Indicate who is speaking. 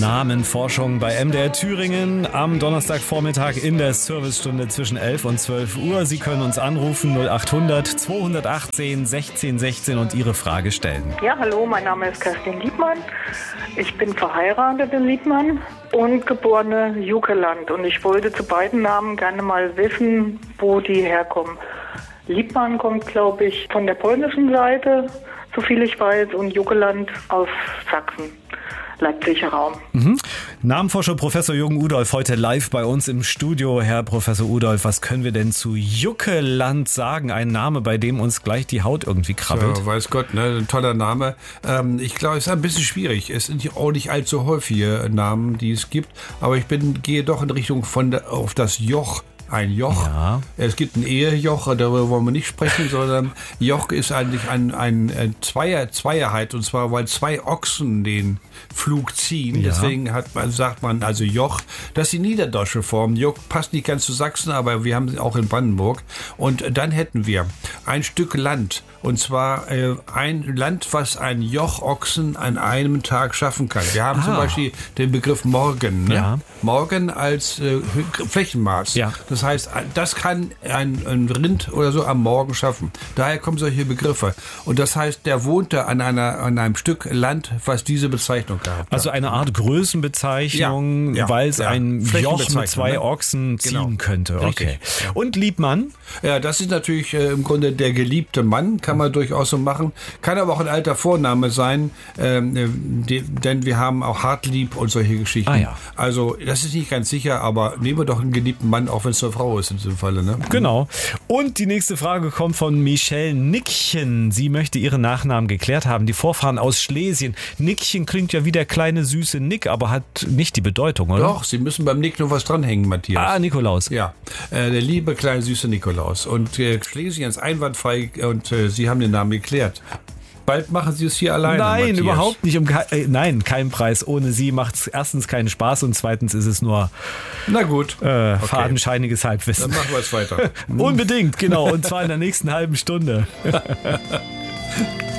Speaker 1: Namenforschung bei MDR Thüringen am Donnerstagvormittag in der Servicestunde zwischen 11 und 12 Uhr. Sie können uns anrufen 0800 218 16 16 und Ihre Frage stellen.
Speaker 2: Ja, hallo, mein Name ist Kerstin Liebmann. Ich bin verheiratete Liebmann und geborene Jukeland. Und ich wollte zu beiden Namen gerne mal wissen, wo die herkommen. Liebmann kommt, glaube ich, von der polnischen Seite, soviel ich weiß, und Jukeland aus Sachsen. Leipziger Raum.
Speaker 1: Namenforscher Professor Jürgen Udolph heute live bei uns im Studio. Herr Professor Udolph, was können wir denn zu Jukeland sagen? Ein Name, bei dem uns gleich die Haut irgendwie krabbelt.
Speaker 3: Ja, weiß Gott, ne? Ein toller Name. Ich glaube, es ist ein bisschen schwierig. Es sind auch nicht allzu häufige Namen, die es gibt. Aber ich gehe doch in Richtung auf das Joch. Ein Joch. Ja. Es gibt ein Ehejoch, darüber wollen wir nicht sprechen, sondern Joch ist eigentlich ein Zweierheit, und zwar, weil zwei Ochsen den Flug ziehen. Ja. Deswegen sagt man also Joch. Das ist die niederdeutsche Form. Joch passt nicht ganz zu Sachsen, aber wir haben es auch in Brandenburg. Und dann hätten wir ein Stück Land. Und zwar ein Land, was ein Joch Ochsen an einem Tag schaffen kann. Wir haben zum Beispiel den Begriff Morgen. Ne? Ja. Morgen als Flächenmaß. Ja. Das heißt, das kann ein Rind oder so am Morgen schaffen. Daher kommen solche Begriffe. Und das heißt, der wohnte an einem Stück Land, was diese Bezeichnung gehabt hat.
Speaker 1: Also eine Art Größenbezeichnung, weil es ein Joch mit zwei Ochsen ziehen könnte. Okay. Ja. Und Liebmann?
Speaker 3: Ja, das ist natürlich im Grunde der geliebte Mann, kann man durchaus so machen. Kann aber auch ein alter Vorname sein, denn wir haben auch Hartlieb und solche Geschichten. Ja. Also das ist nicht ganz sicher, aber nehmen wir doch einen geliebten Mann, auch wenn es eine Frau ist in diesem Falle. Ne?
Speaker 1: Genau. Und die nächste Frage kommt von Michelle Nickchen. Sie möchte ihren Nachnamen geklärt haben. Die Vorfahren aus Schlesien. Nickchen klingt ja wie der kleine süße Nick, aber hat nicht die Bedeutung, oder?
Speaker 3: Doch, Sie müssen beim Nick noch was dranhängen, Matthias.
Speaker 1: Nikolaus.
Speaker 3: Ja, der liebe kleine süße Nikolaus. Und Schlesien ist einwandfrei und Sie haben den Namen geklärt. Bald machen Sie es hier alleine,
Speaker 1: Nein,
Speaker 3: Matthias.
Speaker 1: Überhaupt nicht. Nein, kein Preis. Ohne Sie macht es erstens keinen Spaß und zweitens ist es nur fadenscheiniges Halbwissen.
Speaker 3: Dann machen wir es weiter.
Speaker 1: Unbedingt, genau. Und zwar in der nächsten halben Stunde.